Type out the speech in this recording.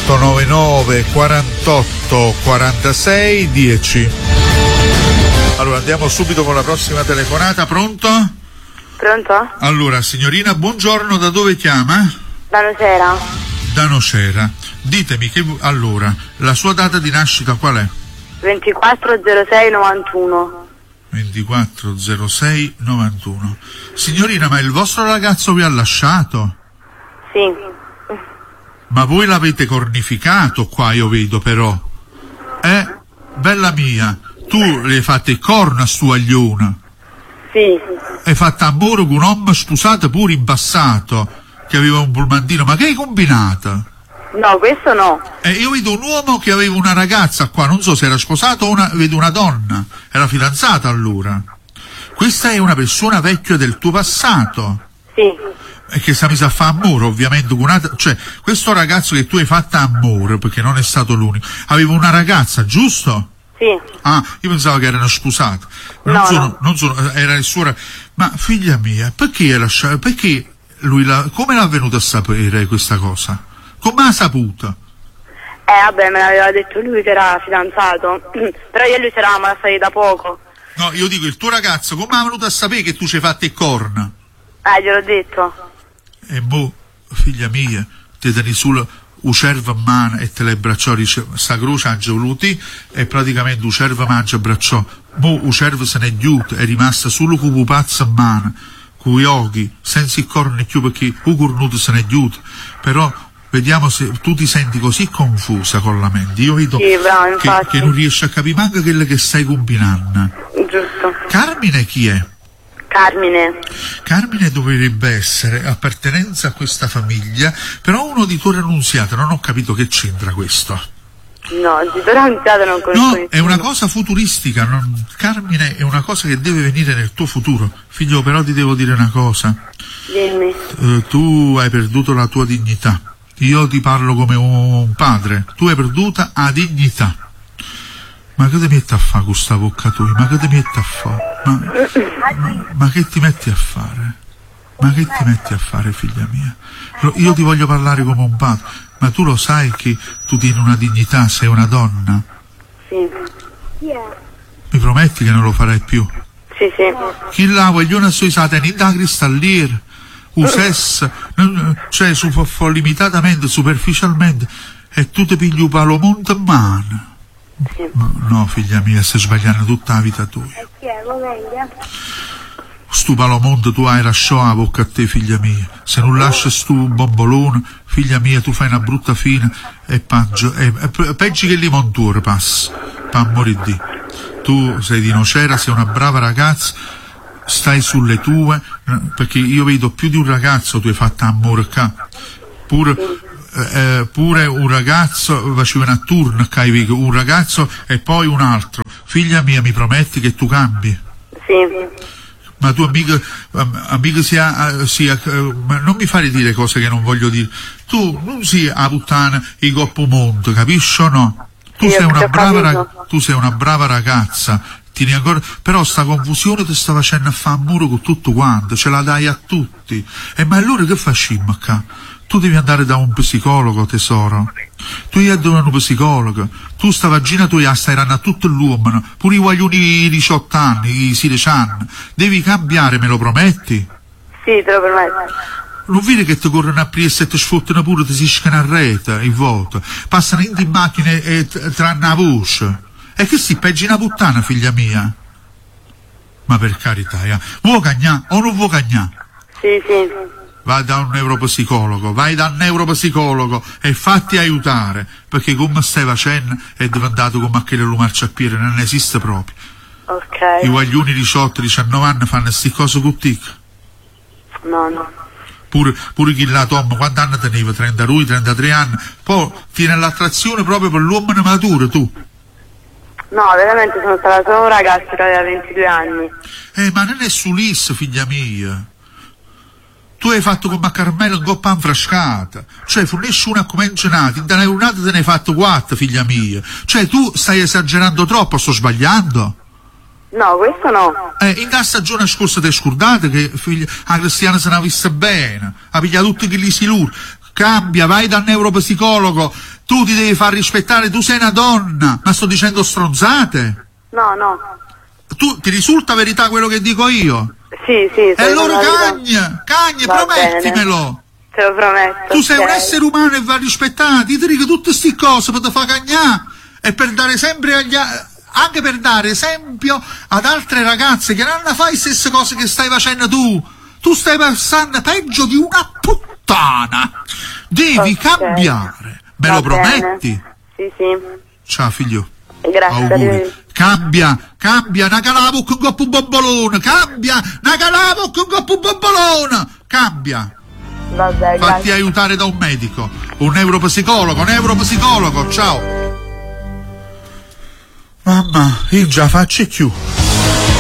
899 48 46 10. Allora andiamo subito con la prossima telefonata. Pronto? Pronto? Allora signorina, buongiorno, da dove chiama? Da Nocera. Da Nocera. Ditemi allora, la sua data di nascita qual è? 240691. 240691. Signorina, ma il vostro ragazzo vi ha lasciato? Sì. Ma voi l'avete cornificato qua, io vedo però. Bella mia, tu le hai fatte corna a sto aglione. Sì. Hai fatto amore con un uomo sposato pure in passato, che aveva un pulmantino, ma che hai combinato? No, questo no. Io vedo un uomo che aveva una ragazza qua, non so se era sposato o vedo una donna, era fidanzata allora. Questa è una persona vecchia del tuo passato. Sì. E che si è messa a fare amore, ovviamente, con cioè, questo ragazzo che tu hai fatto amore, perché non è stato l'unico, aveva una ragazza, giusto? Sì. Ah, io pensavo che erano sposati. No. Era il suo. Ma figlia mia, perché lui come l'ha venuto a sapere questa cosa? Come ha saputo? Vabbè, me l'aveva detto lui che era fidanzato, però io e lui ci eravamo lasciati da poco. No, io dico, il tuo ragazzo come è venuto a sapere che tu ci hai fatte corna? Gliel'ho detto. E mo, figlia mia, ti tieni solo un cervo in mano e te le bracciò, sta croce ha voluti e praticamente un cervo mangia bracciò. Mo un cervo se n'è giuto, è rimasta solo con un pazzo in mano, con gli occhi, senza il corno più perché un cornuto se n'è giuto. Però vediamo se tu ti senti così confusa con la mente. Io vedo sì, bravo, che non riesci a capire manco quello che stai combinando. Giusto. Carmine chi è? Carmine dovrebbe essere appartenenza a questa famiglia, però uno di Torre Annunziata, non ho capito che c'entra questo. No, di Torre Annunziata non conosco. No, è una cosa futuristica, Carmine è una cosa che deve venire nel tuo futuro. Figlio, però ti devo dire una cosa. Dimmi. Tu hai perduto la tua dignità. Io ti parlo come un padre. Tu hai perduta la dignità. Ma che ti metti a fare con sta bocca tua? Ma che ti metti a fare? Ma che ti metti a fare? Ma che ti metti a fare, figlia mia? Io ti voglio parlare come un padre, ma tu lo sai che tu tieni una dignità, sei una donna? Sì. Mi prometti che non lo farai più? Sì, sì. Chi la vogliono sui satani da cristalliere, sesso, cioè limitatamente, superficialmente, e tu ti pigli un palomonte in mano. Sì. No, figlia mia, stai sbagliando tutta la vita tua. Stu palomonte tu hai lasciato la bocca a te, figlia mia. Se non lasci stu bombolone, figlia mia, tu fai una brutta fine e peggio che limontore passa, per amore di. Tu sei di Nocera, sei una brava ragazza, stai sulle tue, perché io vedo più di un ragazzo tu hai fatto amore qua. Pure un ragazzo faceva a turno, un ragazzo e poi un altro. Figlia mia, mi prometti che tu cambi? Sì. Ma tu amica non mi fare dire cose che non voglio dire. Tu non sia a puttana i coppo mondo, capisci o no? Tu sei una brava ragazza, tieni ancora, però sta confusione ti sta facendo a fare amore con tutto quanto, ce la dai a tutti. E ma allora che facciamo qua? Tu devi andare da un psicologo, tesoro. Tu hai da un psicologo. Tu sta vagina tua stai a tutto l'uomo, pure i guaglioni di 18 anni, i 16 anni. Devi cambiare, me lo prometti? Sì, te lo prometto. Non vedi che ti corrono a presa e ti sfottano pure, ti si scana a rete, in vuoto. Passano in macchine e tranne la voce. E che si peggio una puttana, figlia mia? Ma per carità, vuoi cagnà o non vuoi cagnà? Sì, sì. Vai da un neuropsicologo e fatti aiutare, perché come stai facendo è diventato come aquele lo marciapiede, non esiste proprio. Ok. I guaglioni 18-19 anni fanno sti cose con te. No. Pure chi la Tom, quanti anni teneva? 32, 33 anni, poi tiene l'attrazione proprio per l'uomo maturo, tu. No, veramente sono stata solo un ragazzo che aveva 22 anni. Ma non è sull'is, figlia mia. Tu hai fatto come a Carmelo un coppa infrascata, cioè fu nessuno come ingenato, in una giornata te ne hai fatto 4, figlia mia. Cioè tu stai esagerando troppo, sto sbagliando? No, questo no. In la stagione scorsa ti scordate che la Cristiana se ne ha vista bene, ha pigliato tutti che li si lur. cambia, vai dal neuropsicologo, tu ti devi far rispettare, tu sei una donna, ma sto dicendo stronzate? No, no. Tu, ti risulta verità quello che dico io? Sì. E allora cagna, promettimelo. Te lo prometto. Tu sei un essere umano e va rispettato, ti dico tutte queste cose per te far cagnare e per dare sempre anche per dare esempio ad altre ragazze che non fai le stesse cose che stai facendo tu. Tu stai passando peggio di una puttana. Devi cambiare. Me lo prometti? Sì. Ciao figlio. Grazie. Auguri. Cambia, una calavo con coppo bombolone, cambia, Vabbè, fatti aiutare da un medico, un neuropsicologo, ciao. Mamma, io già faccio più.